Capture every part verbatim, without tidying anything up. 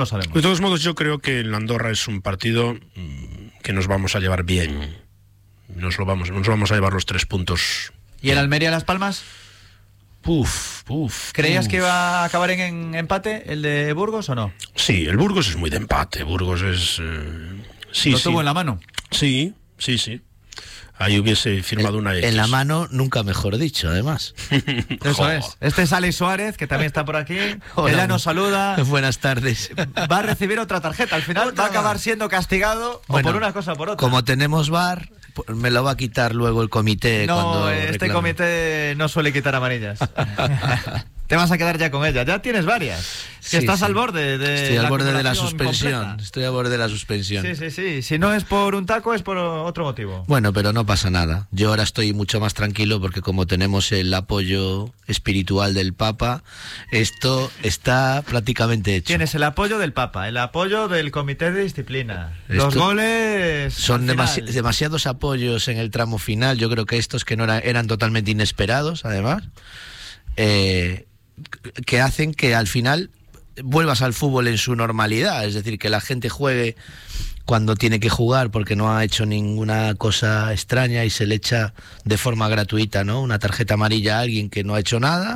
lo sabemos. De todos modos, yo creo que el Andorra es un partido que nos vamos a llevar bien. Nos lo vamos, nos vamos a llevar los tres puntos. ¿Y el Almería Las Palmas? Puf, puf. ¿Creías puf. que iba a acabar en, en empate el de Burgos o no? Sí, el Burgos es muy de empate. Burgos es... Eh, sí, ¿Lo sí. tuvo en la mano? Sí, sí, sí. Ahí hubiese firmado en, una X. En la mano, nunca mejor dicho, además. Eso es. Este es Alex Suárez, que también está por aquí. Hola. Ella nos saluda. Buenas tardes. Va a recibir otra tarjeta. Al final va a acabar siendo castigado Bueno, o por una cosa o por otra. Como tenemos V A R, me lo va a quitar luego el comité. No, cuando este reclame. comité no suele quitar amarillas. Te vas a quedar ya con ella. Ya tienes varias. Es que Sí, estás sí. al borde de Estoy la al borde de la acumulación suspensión. completa. Estoy al borde de la suspensión. Sí, sí, sí. Si no es por un taco, es por otro motivo. Bueno, pero no pasa nada. Yo ahora estoy mucho más tranquilo porque como tenemos el apoyo espiritual del Papa, esto está prácticamente hecho. Tienes el apoyo del Papa, el apoyo del Comité de Disciplina. Esto- Los goles... Son al demasi- final. demasiados apoyos en el tramo final. Yo creo que estos que no era- eran totalmente inesperados, además, eh, que hacen que al final vuelvas al fútbol en su normalidad. Es decir, que la gente juegue cuando tiene que jugar porque no ha hecho ninguna cosa extraña y se le echa de forma gratuita, ¿no?, una tarjeta amarilla a alguien que no ha hecho nada.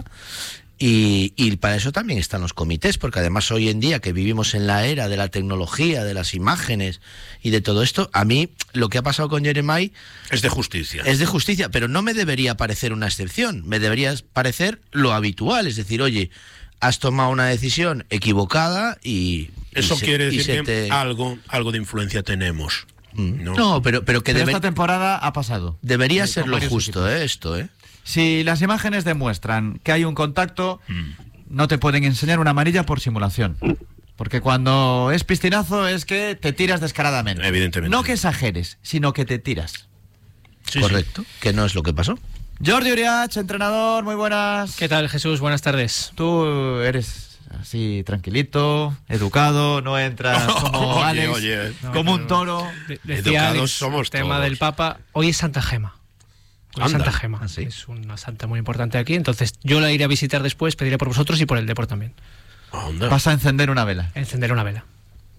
Y, y para eso también están los comités, porque además hoy en día que vivimos en la era de la tecnología, de las imágenes y de todo esto, a mí lo que ha pasado con Jeremai Es de justicia. es de justicia, pero no me debería parecer una excepción, me debería parecer lo habitual, es decir, oye, has tomado una decisión equivocada y... Eso y se- quiere y decir se que te- algo, algo de influencia tenemos. No, No, pero, pero que Pero debe- esta temporada ha pasado. debería Sí, ser con lo varios justo, equipos. ¿eh? Esto, ¿eh? Si las imágenes demuestran que hay un contacto, Mm. no te pueden enseñar una amarilla por simulación. Porque cuando es piscinazo es que te tiras descaradamente. Evidentemente. No que exageres, sino que te tiras. Sí, Correcto, que no es lo que pasó. Jordi Uriach, entrenador, muy buenas. ¿Qué tal, Jesús? Buenas tardes. Tú eres así tranquilito, educado, no entras como Oye, Alex, oye. como No, un toro. De- decía Educados Alex, somos el tema todos. del Papa. Hoy es Santa Gema. Hoy es Anda. Santa Gema. ¿Ah, sí? Es una santa muy importante aquí. Entonces yo la iré a visitar después, pediré por vosotros y por el Depor también. Anda. Vas a encender una vela. Encender una vela.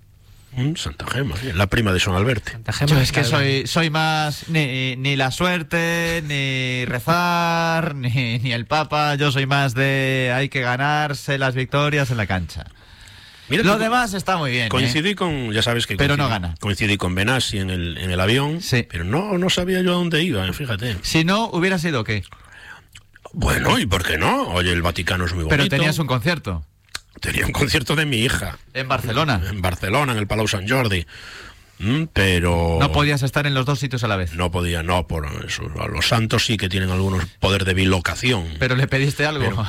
Mm, Santa Gema, la prima de Son Alberti. Santa Gema. Yo es que la- soy, soy más ni, ni la suerte, ni rezar, ni, ni el Papa. Yo soy más de hay que ganarse las victorias en la cancha. Mira, Lo tú- demás está muy bien. ¿eh? Coincidí con, ya sabes que Pero coincidí- no gana. Coincidí con Benassi en el, en el avión, Sí. pero no, no sabía yo a dónde iba, fíjate. Si no, hubiera sido qué. Bueno, ¿y por qué no? Oye, el Vaticano es muy bonito. Pero tenías un concierto Tenía un concierto de mi hija. en Barcelona. En Barcelona, en el Palau Sant Jordi. Mm, pero... No podías estar en los dos sitios a la vez. No podía, no, por eso. A los santos sí que tienen algunos poder de bilocación. Pero le pediste algo. Pero-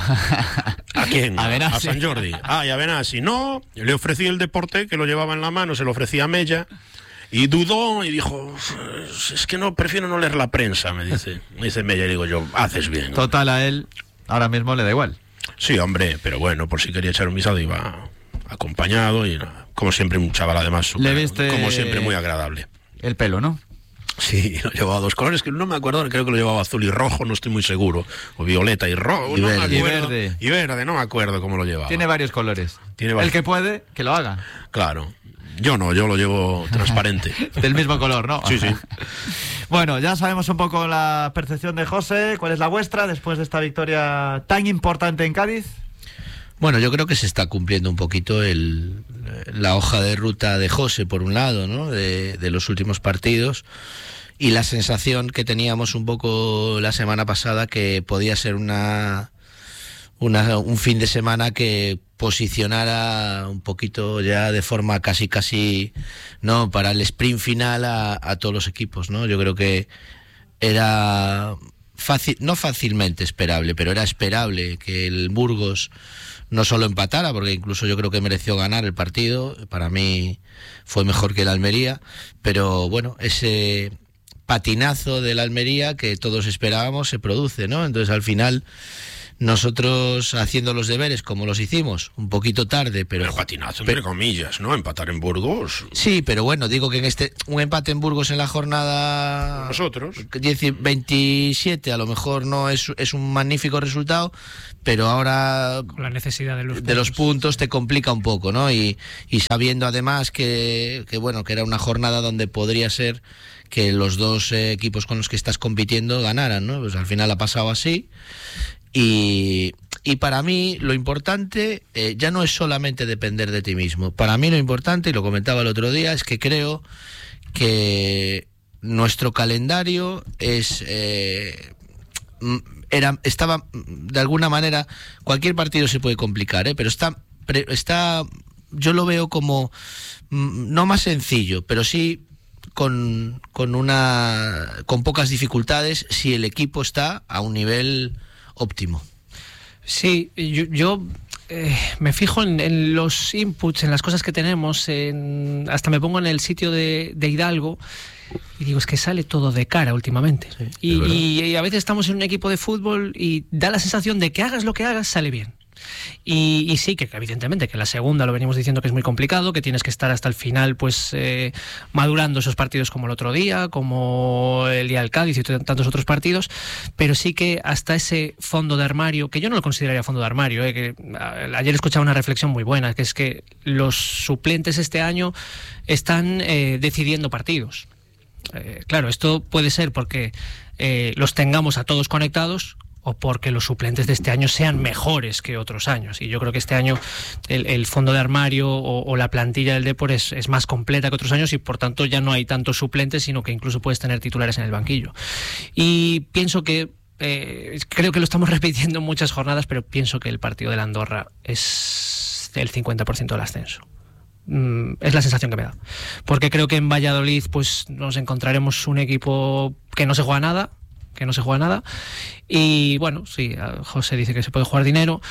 ¿A quién? A Benassi. San Jordi. Ah, y a Benassi. No, le ofrecí el deporte que lo llevaba en la mano, se lo ofrecí a Mella. Y dudó y dijo, es que no, prefiero no leer la prensa, me dice. Me dice Mella y digo yo, haces bien. Total, a él ahora mismo le da igual. Sí, hombre, pero bueno, por si quería echar un visado iba acompañado y nada, como siempre un chaval además súper- Le viste- como siempre muy agradable. El pelo, ¿no? Sí, lo llevaba dos colores, que no me acuerdo, creo que lo llevaba azul y rojo, no estoy muy seguro. O violeta y rojo, Y no verde. me Y acuerdo. verde. Y verde, no me acuerdo cómo lo llevaba. Tiene varios colores. Tiene El varios. que puede, que lo haga. Claro. Yo no, yo lo llevo transparente. Del mismo color, ¿no? Sí, sí. Bueno, ya sabemos un poco la percepción de José. ¿Cuál es la vuestra después de esta victoria tan importante en Cádiz? Bueno, yo creo que se está cumpliendo un poquito el, la hoja de ruta de José, por un lado, ¿no?, de, de los últimos partidos, y la sensación que teníamos un poco la semana pasada que podía ser una, una un fin de semana que posicionara un poquito ya de forma casi casi no para el sprint final a, a todos los equipos, ¿no? Yo creo que era fácil, no fácilmente esperable, pero era esperable que el Burgos no solo empatara, porque incluso yo creo que mereció ganar el partido, para mí fue mejor que el Almería, pero bueno, ese patinazo del Almería que todos esperábamos se produce, ¿no? Entonces al final nosotros haciendo los deberes como los hicimos, un poquito tarde, pero... El patinazo, entre pero, comillas, ¿no? Empatar en Burgos. Sí, pero bueno, digo que en este un empate en Burgos en la jornada... Nosotros. veintisiete a lo mejor no es, es un magnífico resultado, pero ahora... Con la necesidad de los de puntos. los puntos te complica un poco, ¿no? Y, y sabiendo además que, que, bueno, que era una jornada donde podría ser que los dos eh, equipos con los que estás compitiendo ganaran, ¿no? Pues al final ha pasado así. Y, y para mí lo importante eh, ya no es solamente depender de ti mismo. Para mí lo importante, y lo comentaba el otro día, es que creo que nuestro calendario es eh, era estaba de alguna manera, cualquier partido se puede complicar, ¿eh? pero está está yo lo veo como no más sencillo, pero sí con con una con pocas dificultades si el equipo está a un nivel óptimo. Sí, yo, yo eh, me fijo en, en los inputs, en las cosas que tenemos, en, hasta me pongo en el sitio de, de Hidalgo y digo, es que sale todo de cara últimamente. Sí, y, y, y a veces estamos en un equipo de fútbol y da la sensación de que hagas lo que hagas, sale bien. Y, y sí, que evidentemente que la segunda lo venimos diciendo que es muy complicado, que tienes que estar hasta el final pues eh, madurando esos partidos como el otro día, como el día del Cádiz y tantos otros partidos, pero sí que hasta ese fondo de armario, que yo no lo consideraría fondo de armario, eh, que ayer escuchaba una reflexión muy buena, que es que los suplentes este año están eh, decidiendo partidos. Eh, claro, esto puede ser porque eh, los tengamos a todos conectados o porque los suplentes de este año sean mejores que otros años. Y yo creo que este año el, el fondo de armario o, o la plantilla del Depor es, es más completa que otros años y por tanto ya no hay tantos suplentes, sino que incluso puedes tener titulares en el banquillo. Y pienso que, eh, creo que lo estamos repitiendo en muchas jornadas, pero pienso que el partido de la Andorra es el cincuenta por ciento del ascenso. Es la sensación que me da, porque creo que en Valladolid pues nos encontraremos un equipo que no se juega nada, que no se juega nada y bueno, sí, José dice que se puede jugar dinero,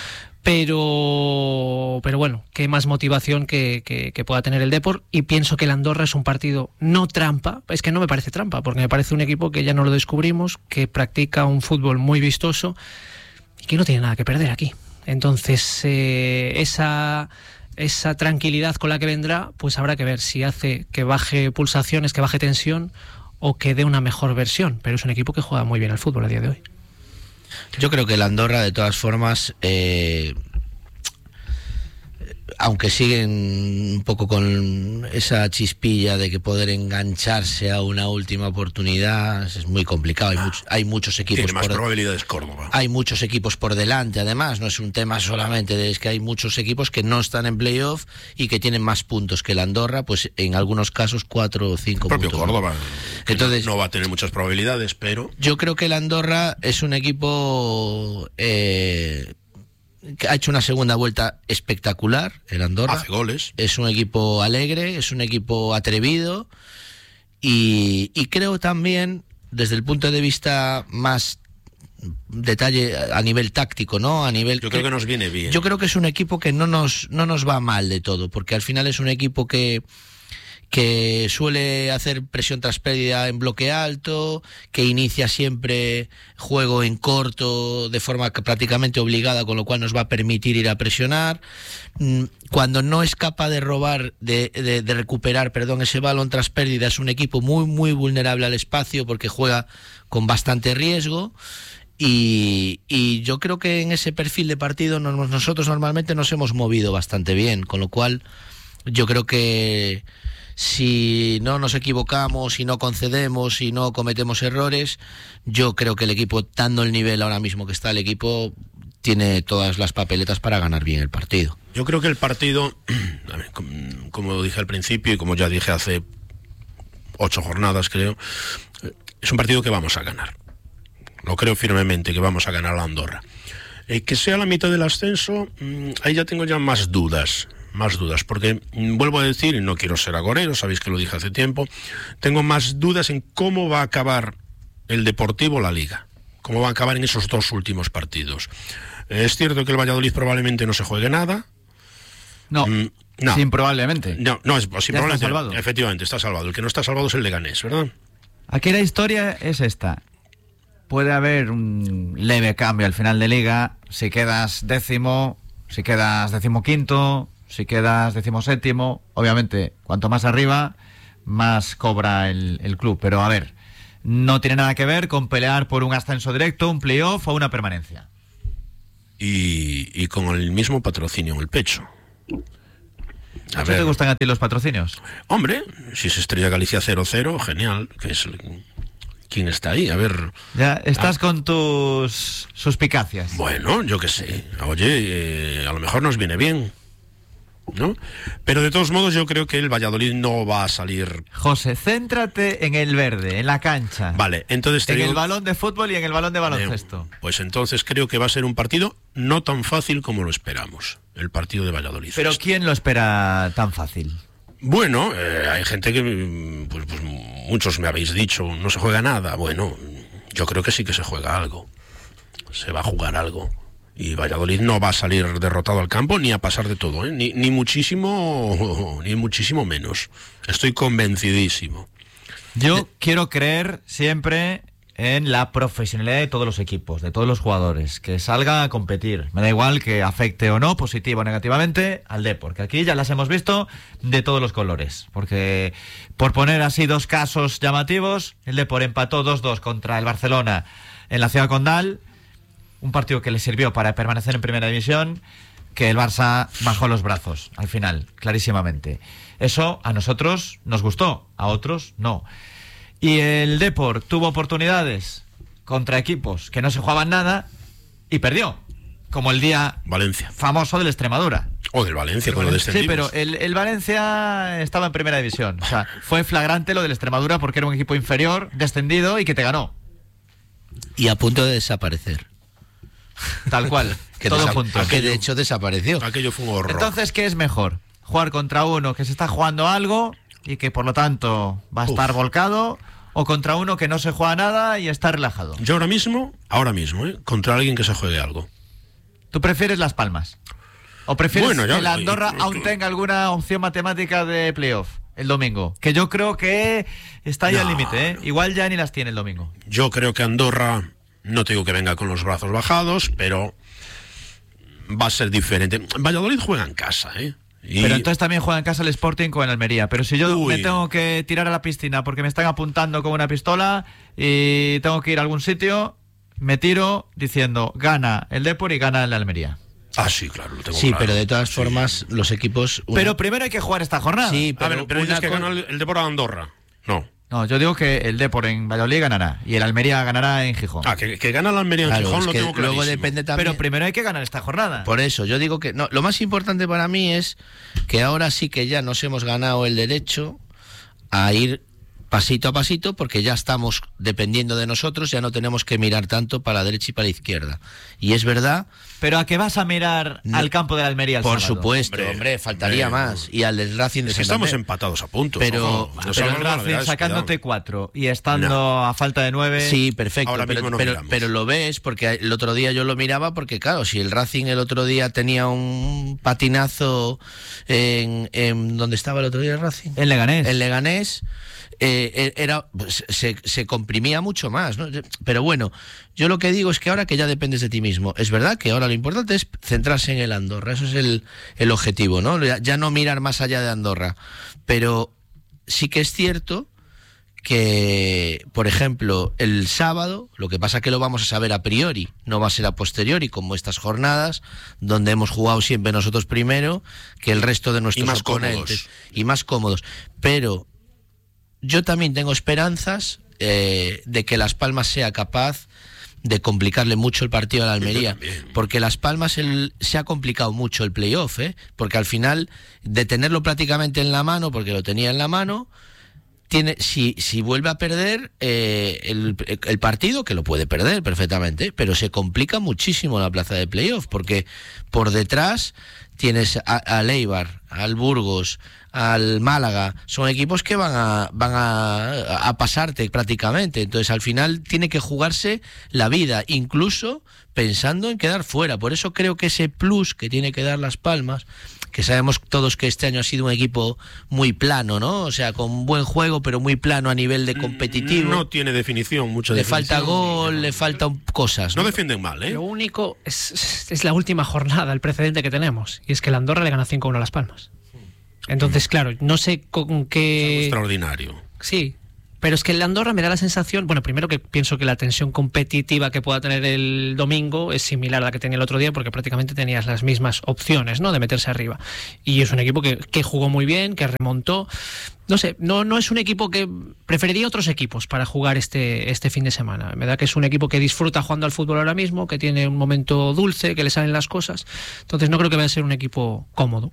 pero pero bueno, qué más motivación que, que, que pueda tener el Depor. Y pienso que el Andorra es un partido no trampa, es que no me parece trampa, porque me parece un equipo que ya no lo descubrimos, que practica un fútbol muy vistoso y que no tiene nada que perder aquí. Entonces eh, esa esa tranquilidad con la que vendrá, pues habrá que ver si hace que baje pulsaciones, que baje tensión o que dé una mejor versión, pero es un equipo que juega muy bien al fútbol a día de hoy. Yo creo que el Andorra, de todas formas, eh, aunque siguen un poco con esa chispilla de que poder engancharse a una última oportunidad es muy complicado. Hay, much, hay muchos equipos. Tiene más por, probabilidades Córdoba. Hay muchos equipos por delante, además. No es un tema solamente de es que hay muchos equipos que no están en playoff y que tienen más puntos que el Andorra, pues en algunos casos cuatro o cinco puntos. El propio Córdoba. Entonces, no va a tener muchas probabilidades, pero yo creo que el Andorra es un equipo eh, que ha hecho una segunda vuelta espectacular. El Andorra hace goles, es un equipo alegre, es un equipo atrevido y, y creo también desde el punto de vista más detalle a nivel táctico, ¿no? A nivel yo creo que nos viene bien. Yo creo que es un equipo que no nos no nos va mal de todo, porque al final es un equipo que que suele hacer presión tras pérdida en bloque alto, que inicia siempre juego en corto de forma prácticamente obligada, con lo cual nos va a permitir ir a presionar. Cuando no es capaz de robar, de, de, de recuperar, perdón, ese balón tras pérdida, es un equipo muy, muy vulnerable al espacio porque juega con bastante riesgo. Y, y yo creo que en ese perfil de partido nos, nosotros normalmente nos hemos movido bastante bien, con lo cual yo creo que si no nos equivocamos, si no concedemos, si no cometemos errores, yo creo que el equipo, dando el nivel ahora mismo que está el equipo, tiene todas las papeletas para ganar bien el partido. Yo creo que el partido, como dije al principio y como ya dije hace ocho jornadas creo, es un partido que vamos a ganar. Lo creo firmemente que vamos a ganar a la Andorra. Eh, que sea la mitad del ascenso, ahí ya tengo ya más dudas. Más dudas, porque vuelvo a decir, y no quiero ser agorero, sabéis que lo dije hace tiempo, tengo más dudas en cómo va a acabar el Deportivo la Liga, cómo va a acabar en esos dos últimos partidos. Es cierto que el Valladolid probablemente no se juegue nada. No, mm, no. Sin probablemente. No, no, es sin ya probablemente. Está salvado. Efectivamente, está salvado. El que no está salvado es el Leganés, ¿verdad? Aquí la historia es esta. puede haber un leve cambio al final de liga. Si quedas décimo, si quedas decimoquinto, si quedas decimoséptimo, obviamente, cuanto más arriba, más cobra el, el club. Pero a ver, no tiene nada que ver con pelear por un ascenso directo, un playoff o una permanencia. Y, y con el mismo patrocinio en el pecho. ¿A qué te gustan a ti los patrocinios? Hombre, si es Estrella Galicia cero cero, genial. Que es, ¿quién está ahí? A ver... Ya estás ah. con tus suspicacias. Bueno, yo qué sé. Oye, eh, a lo mejor nos viene bien, ¿no? Pero de todos modos yo creo que el Valladolid no va a salir... José, céntrate en el verde, en la cancha. Vale, entonces te En digo... el balón de fútbol y en el balón de baloncesto. Eh, pues entonces creo que va a ser un partido no tan fácil como lo esperamos, el partido de Valladolid. Pero ¿quién lo espera tan fácil? Bueno, eh, hay gente que, pues, pues muchos me habéis dicho, no se juega nada. Bueno, yo creo que sí que se juega algo. Se va a jugar algo. Y Valladolid no va a salir derrotado al campo ni a pasar de todo, ¿eh? ni, ni muchísimo, ni muchísimo menos. Estoy convencidísimo. Yo de... quiero creer siempre en la profesionalidad de todos los equipos, de todos los jugadores, que salgan a competir. Me da igual que afecte o no, positivo o negativamente, al Depor, que aquí ya las hemos visto de todos los colores. Porque, por poner así dos casos llamativos, el Depor empató dos dos contra el Barcelona en la Ciudad Condal, un partido que le sirvió para permanecer en primera división, que el Barça bajó los brazos al final, clarísimamente. Eso a nosotros nos gustó, a otros no. Y el Depor tuvo oportunidades contra equipos que no se jugaban nada y perdió, como el día Valencia. famoso del Extremadura. O del Valencia, cuando descendimos. Sí, pero el, el Valencia estaba en primera división. O sea, fue flagrante lo del Extremadura porque era un equipo inferior, descendido y que te ganó. Y a punto de desaparecer. Tal cual, que todo desa- junto. Que de hecho desapareció. Aquello fue un horror. Entonces, ¿qué es mejor? ¿Jugar contra uno que se está jugando algo y que por lo tanto va a estar Uf. volcado? ¿O contra uno que no se juega nada y está relajado? Yo ahora mismo, ahora mismo, ¿eh? contra alguien que se juegue algo. ¿Tú prefieres Las Palmas? ¿O prefieres Bueno, ya- que la Andorra y- aún tenga alguna opción matemática de playoff el domingo? Que yo creo que está ahí No, al límite, ¿eh? no. Igual ya ni las tiene el domingo. Yo creo que Andorra, no te digo que venga con los brazos bajados, pero va a ser diferente. Valladolid juega en casa, ¿eh? Y... Pero entonces también juega en casa el Sporting con el Almería. Pero si yo Uy. me tengo que tirar a la piscina porque me están apuntando con una pistola y tengo que ir a algún sitio, me tiro diciendo gana el Depor y gana el Almería. Ah, sí, claro, lo tengo Sí, claro. pero de todas Sí. formas, los equipos... una- Pero primero hay que jugar esta jornada. Sí, A ver, pero una dices que co- gana el, el Depor a Andorra. No. No, yo digo que el Depor en Valladolid ganará y el Almería ganará en Gijón. Ah, que, que gana la Almería en Claro, Gijón es lo que tengo luego clarísimo. depende también... Pero primero hay que ganar esta jornada. Por eso, yo digo que no, lo más importante para mí es que ahora sí que ya nos hemos ganado el derecho a ir pasito a pasito, porque ya estamos dependiendo de nosotros, ya no tenemos que mirar tanto para la derecha y para la izquierda. Y es verdad... Pero ¿a qué vas a mirar No, al campo de la Almería el Por sábado? supuesto, hombre, Hombre, faltaría hombre, más. Y al del Racing de Es que Santander. estamos empatados a puntos. Pero- ojo. No pero se Pero hablan el Racing barbaridades, sacándote cuidado. cuatro y estando No. a falta de nueve... Sí, perfecto, Ahora pero, mismo no pero, miramos. pero lo ves, porque el otro día yo lo miraba, porque claro, si el Racing el otro día tenía un patinazo en, en ¿dónde estaba el otro día el Racing? En Leganés. En Leganés. Eh, era pues, se, se comprimía mucho más, ¿no? Pero bueno, yo lo que digo es que ahora que ya dependes de ti mismo, es verdad que ahora lo importante es centrarse en el Andorra, eso es el, el objetivo, ¿no? Ya, ya no mirar más allá de Andorra, pero sí que es cierto que, por ejemplo, el sábado, lo que pasa que lo vamos a saber a priori, no va a ser a posteriori, como estas jornadas, donde hemos jugado siempre nosotros primero que el resto de nuestros Y más oponentes. cómodos. Y más cómodos. Pero yo también tengo esperanzas eh, de que Las Palmas sea capaz de complicarle mucho el partido a la Almería, porque Las Palmas el, se ha complicado mucho el playoff, ¿eh? Porque al final, de tenerlo prácticamente en la mano, porque lo tenía en la mano, tiene, si, si vuelve a perder eh, el, el partido, que lo puede perder perfectamente, pero se complica muchísimo la plaza de playoff, porque por detrás tienes a, al Eibar, al Burgos, al Málaga, son equipos que van a van a, a pasarte prácticamente, entonces al final tiene que jugarse la vida, incluso pensando en quedar fuera. Por eso creo que ese plus que tiene que dar Las Palmas que sabemos todos que este año ha sido un equipo muy plano, ¿no? O sea, con buen juego, pero muy plano a nivel de competitivo. No tiene definición, mucha Le definición. falta gol, le faltan cosas. No ¿no? defienden mal, ¿eh? Lo único es, es la última jornada, el precedente que tenemos, y es que el Andorra le gana cinco uno a Las Palmas. Entonces, claro, no sé con qué... Extraordinario. Sí, pero es que el Andorra me da la sensación, bueno, primero que pienso que la tensión competitiva que pueda tener el domingo es similar a la que tenía el otro día, porque prácticamente tenías las mismas opciones, ¿no?, de meterse arriba. Y es un equipo que, que jugó muy bien, que remontó. No sé, no, no es un equipo que... Preferiría otros equipos para jugar este, este fin de semana. Me da que es un equipo que disfruta jugando al fútbol ahora mismo, que tiene un momento dulce, que le salen las cosas. Entonces no creo que vaya a ser un equipo cómodo.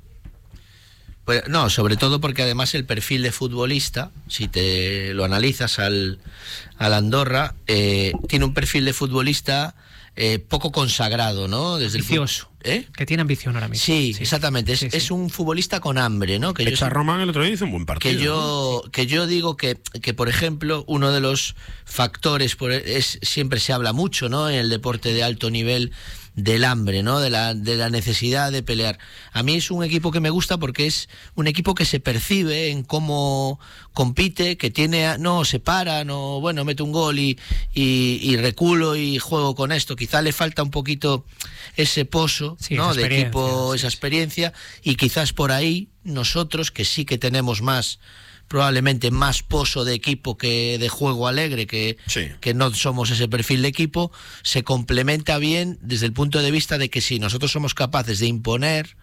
Pues no, sobre todo porque además el perfil de futbolista, si te lo analizas al, al Andorra, eh, tiene un perfil de futbolista eh, poco consagrado, ¿no? Desde Ambicioso. El, ¿eh? Que tiene ambición ahora mismo. Sí, sí. exactamente. Es, sí, sí. es un futbolista con hambre, ¿no? Que Echa yo, Román el otro día hizo un buen partido. Que yo, ¿no? que yo digo que, que, por ejemplo, uno de los factores, por, es siempre se habla mucho, ¿no?, en el deporte de alto nivel, del hambre, ¿no?, de la, de la necesidad de pelear. A mí es un equipo que me gusta porque es un equipo que se percibe en cómo compite, que tiene, no se para, no, bueno, mete un gol y, y, y reculo y juego con esto. Quizá le falta un poquito ese pozo, sí, ¿no?, de equipo, sí, esa sí. experiencia, y quizás por ahí nosotros, que sí que tenemos más, probablemente más pozo de equipo que de juego alegre, que, sí. que no somos ese perfil de equipo, se complementa bien desde el punto de vista de que si nosotros somos capaces de imponer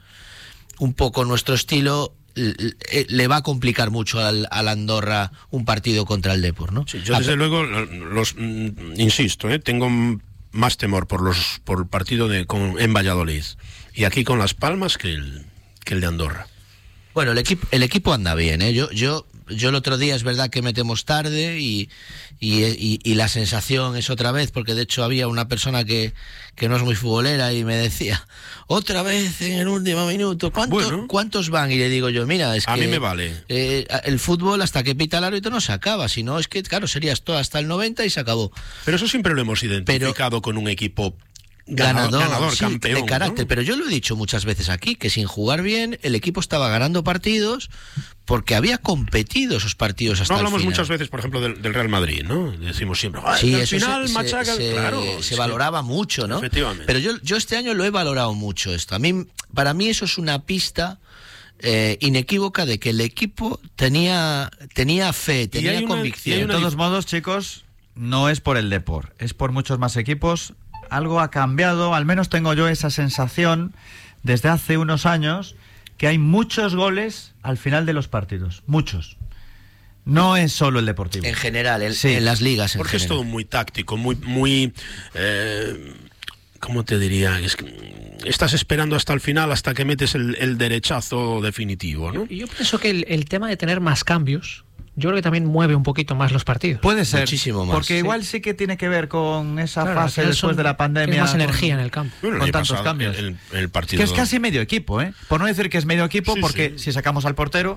un poco nuestro estilo, le va a complicar mucho al, al Andorra un partido contra el Depor, ¿no? Sí, yo desde ah, luego, los, insisto, ¿eh? tengo más temor por los por el partido de, con, en Valladolid y aquí con Las Palmas que el, que el de Andorra. Bueno, el equipo, el equipo anda bien, ¿eh? Yo, yo, yo el otro día es verdad que metemos tarde y, y, y, y la sensación es otra vez, porque de hecho había una persona que, que no es muy futbolera y me decía, otra vez en el último minuto, ¿cuántos, bueno. ¿cuántos van? Y le digo yo, mira, es a que... A mí me vale. Eh, el fútbol hasta que pita el árbitro no se acaba, si no es que, claro, serías todo hasta el noventa y se acabó. Pero eso siempre lo hemos identificado Pero, con un equipo... Ganador, ganador, ganador sí, campeón, de carácter, ¿no? Pero yo lo he dicho muchas veces aquí, que sin jugar bien el equipo estaba ganando partidos porque había competido esos partidos hasta el final. No hablamos el muchas veces, por ejemplo, del, del Real Madrid, ¿no? Decimos siempre, sí, al eso final se, machaca, se, claro, se valoraba mucho, ¿no? Efectivamente. Pero yo, yo este año lo he valorado mucho esto. A mí, para mí eso es una pista eh, inequívoca de que el equipo tenía, tenía fe, tenía una, convicción. De todos modos, chicos, no es por el Depor, es por muchos más equipos. Algo ha cambiado, al menos tengo yo esa sensación desde hace unos años, que hay muchos goles al final de los partidos, muchos. No es solo el Deportivo. En general, en, sí. en las ligas. En Porque general. es todo muy táctico, muy, muy, eh, ¿cómo te diría? Es que estás esperando hasta el final, hasta que metes el, el derechazo definitivo, ¿no? Y yo pienso que el, el tema de tener más cambios, yo creo que también mueve un poquito más los partidos. Puede ser, muchísimo más. porque igual sí que tiene que ver con esa claro, fase después son, de la pandemia. Más con, energía en el campo. Bueno, con tantos pasado, cambios. El, el partido es que es casi medio equipo, ¿eh? Por no decir que es medio equipo, sí, porque sí. si sacamos al portero,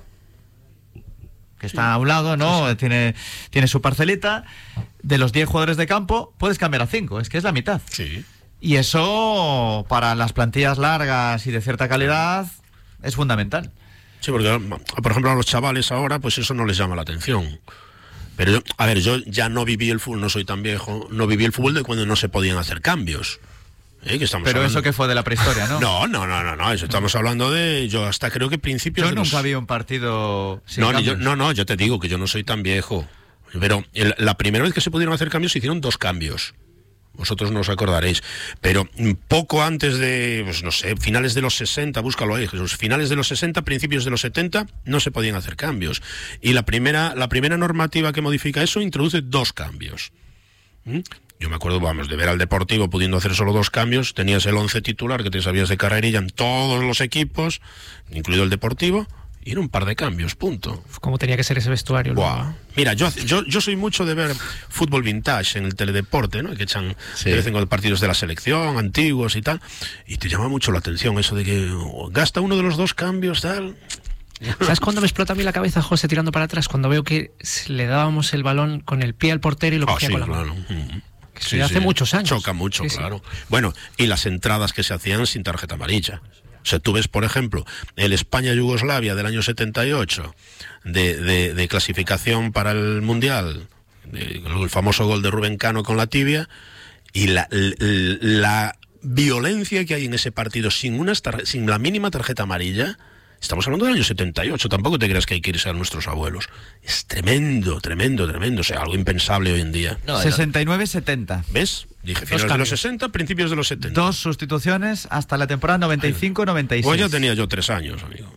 que está sí. a un lado, ¿no? Sí, sí. Tiene, tiene su parcelita, de los diez jugadores de campo, puedes cambiar a cinco, es que es la mitad. Sí. Y eso, para las plantillas largas y de cierta calidad, es fundamental. Sí, porque, por ejemplo, a los chavales ahora, pues eso no les llama la atención. Pero, yo, a ver, yo ya no viví el fútbol, no soy tan viejo, no viví el fútbol de cuando no se podían hacer cambios. ¿Eh? Que estamos Pero hablando... eso que fue de la prehistoria, ¿no? No, no, no, no, no, eso estamos hablando de, yo hasta creo que principios yo de nunca los... vi un partido sin no, cambios. Yo, no, no, yo te digo que yo no soy tan viejo. Pero el, la primera vez que se pudieron hacer cambios se hicieron dos cambios. Vosotros no os acordaréis, pero poco antes de, pues no sé, finales de los sesenta, búscalo ahí, Jesús, finales de los sesenta, principios de los setenta, no se podían hacer cambios. Y la primera, la primera normativa que modifica eso introduce dos cambios. ¿Mm? Yo me acuerdo, vamos, de ver al Deportivo pudiendo hacer solo dos cambios, tenías el once titular que te sabías de carrerilla en todos los equipos, incluido el Deportivo, y era un par de cambios, punto. ¿Cómo tenía que ser ese vestuario? Buah. Mira, yo, yo yo soy mucho de ver fútbol vintage en el teledeporte, ¿no? Que echan sí. de vez en cuando partidos de la selección, antiguos y tal, y te llama mucho la atención eso de que oh, gasta uno de los dos cambios, tal... ¿Sabes cuándo me explota a mí la cabeza, José, tirando para atrás? Cuando veo que le dábamos el balón con el pie al portero y lo cogía oh, sí, con la claro. mano. Mm. Que sí, hace sí. muchos años. Choca mucho, sí, claro. Sí. Bueno, y las entradas que se hacían sin tarjeta amarilla. O sea, tú ves, por ejemplo, el España-Yugoslavia del año setenta y ocho, de, de, de clasificación para el Mundial, de, el famoso gol de Rubén Cano con la tibia, y la, la, la violencia que hay en ese partido sin, una tar- sin la mínima tarjeta amarilla. Estamos hablando del año setenta y ocho, tampoco te creas que hay que irse a nuestros abuelos. Es tremendo, tremendo, tremendo, o sea, algo impensable hoy en día. No, sesenta y nueve setenta. ¿Ves? Dije, finales de los sesenta, principios de los setenta. Dos sustituciones hasta la temporada noventa y cinco noventa y seis. Pues ya tenía yo tres años, amigo.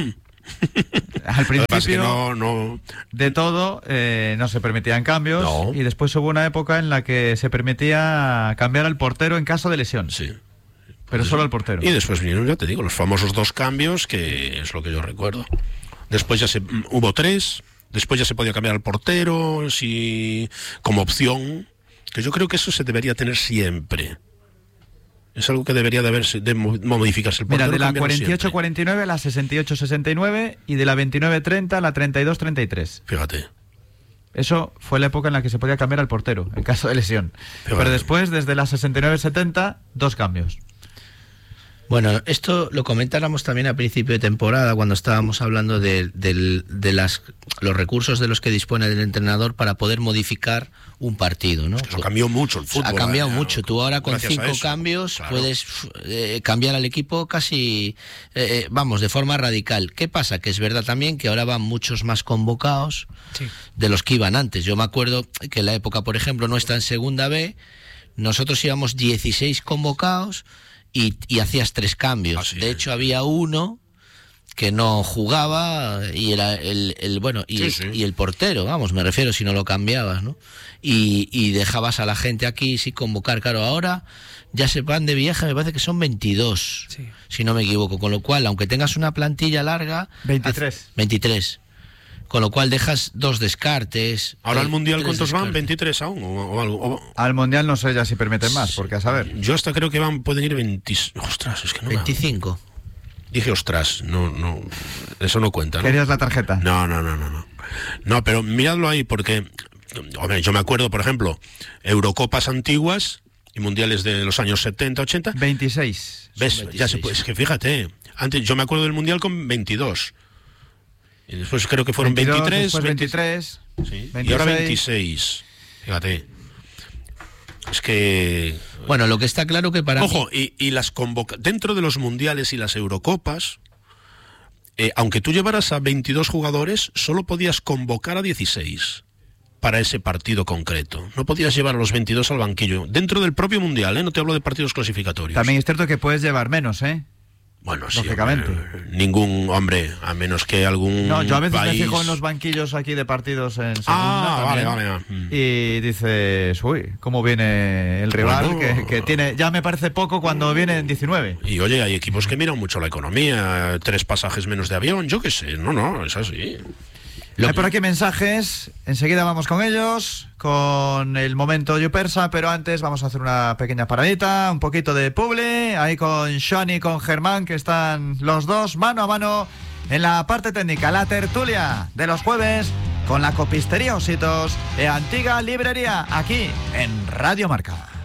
Al Lo que pasa es que principio no, no... de todo eh, no se permitían cambios No. y después hubo una época en la que se permitía cambiar al portero en caso de lesión. Sí. Pero solo al portero. Y después vinieron, ya te digo, los famosos dos cambios, que es lo que yo recuerdo. Después ya se mm, hubo tres, después ya se podía cambiar al portero, si, como opción, que yo creo que eso se debería tener siempre. Es algo que debería de, haberse, de modificarse el portero. Mira, de la cambiarlo cuarenta y ocho siempre. cuarenta y nueve a la sesenta y ocho sesenta y nueve y de la veintinueve treinta a la treinta y dos treinta y tres. Fíjate. Eso fue la época en la que se podía cambiar al portero, en caso de lesión. Fíjate. Pero después, desde la sesenta y nueve setenta, dos cambios. Bueno, esto lo comentáramos también a principio de temporada cuando estábamos hablando de, de, de las, los recursos de los que dispone el entrenador para poder modificar un partido, ¿no? Es que eso cambió mucho el fútbol. Ha cambiado eh, mucho. Tú ahora con gracias a cinco eso, cambios claro. puedes eh, cambiar al equipo casi, eh, vamos, de forma radical. ¿Qué pasa? Que es verdad también que ahora van muchos más convocados Sí. de los que iban antes. Yo me acuerdo que en la época, por ejemplo, nuestra en Segunda B, nosotros íbamos dieciséis convocados y, y hacías tres cambios. Así de es. hecho, había uno que no jugaba y era el, el bueno y, Sí, el, sí. y el portero, vamos, me refiero, si no lo cambiabas, ¿no? Y, y dejabas a la gente aquí sin convocar. Claro, ahora ya se van de viaje, me parece que son veintidós, Sí. si no me equivoco, con lo cual, aunque tengas una plantilla larga, veintitrés. haz- veintitrés, con lo cual dejas dos descartes. Ahora tres- al Mundial, tres ¿cuántos van? descartes. veintitrés aún o, o algo. o- Al Mundial no sé ya si permiten más, porque a saber. Yo hasta creo que van, pueden ir veinte. Ostras, es que no me- veinticinco. Dije ostras, no, no, eso no cuenta, ¿no? ¿Querías la tarjeta? No, no, no, no, no. No, pero miradlo ahí porque, hombre, yo me acuerdo, por ejemplo, Eurocopas antiguas y mundiales de los años setenta, ochenta. veintiséis. ¿Ves? Son Ya se veintiséis. puede, es que fíjate, antes yo me acuerdo del mundial con veintidós. Y después creo que fueron veintidós, veintitrés, después veinte veintitrés. sí, y veintiséis. ahora veintiséis. Fíjate. Es que Bueno, lo que está claro que para Ojo, y, y las convoca dentro de los mundiales y las Eurocopas, eh, aunque tú llevaras a veintidós jugadores, solo podías convocar a dieciséis para ese partido concreto. No podías llevar a los veintidós al banquillo. Dentro del propio mundial, ¿eh? No te hablo de partidos clasificatorios. También es cierto que puedes llevar menos, ¿eh? Bueno, sí, lógicamente. hombre, ningún hombre, a menos que algún No, yo a veces país... me fijo en los banquillos aquí de partidos en segunda. Ah, vale, también. vale. mm. Y dices, uy, cómo viene el rival, Bueno. que, que tiene, ya me parece poco cuando vienen diecinueve. Y oye, hay equipos que miran mucho la economía, tres pasajes menos de avión, yo qué sé, no, no, es así. Hay por aquí mensajes, enseguida vamos con ellos, con el momento Yupersa, pero antes vamos a hacer una pequeña paradita, un poquito de publi, ahí con Sean y con Germán, que están los dos mano a mano en la parte técnica, la tertulia de los jueves, con la copistería Ositos e Antigua Librería, aquí en Radio Marca.